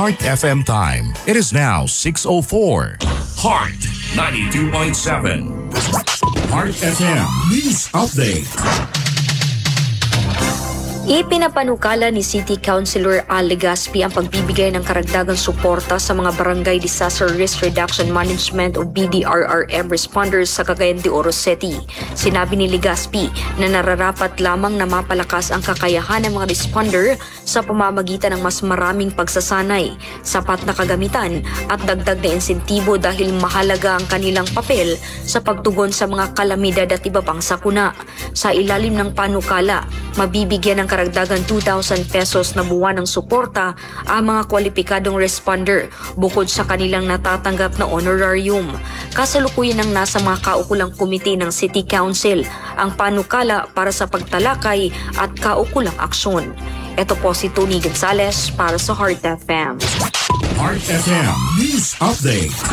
Heart FM time. It is now 6:04. Heart 92.7. Heart FM News Update. Ipinapanukala ni City Councilor Al Legaspi ang pagbibigay ng karagdagang suporta sa mga Barangay Disaster Risk Reduction Management o BDRRM responders sa Cagayan de Oro City. Sinabi ni Legaspi na nararapat lamang na mapalakas ang kakayahan ng mga responder sa pamamagitan ng mas maraming pagsasanay, sapat na kagamitan at dagdag na insentibo dahil mahalaga ang kanilang papel sa pagtugon sa mga kalamidad at iba pang sakuna. Sa ilalim ng panukala, mabibigyan ng karagdagan 2,000 pesos na buwan ng suporta ang mga kwalipikadong responder bukod sa kanilang natatanggap na honorarium. Kasalukuyan ang nasa mga kaukulang komite ng City Council ang panukala para sa pagtalakay at kaukulang aksyon. Ito po si Tony Gonzales para sa Heart FM. Heart FM News Update.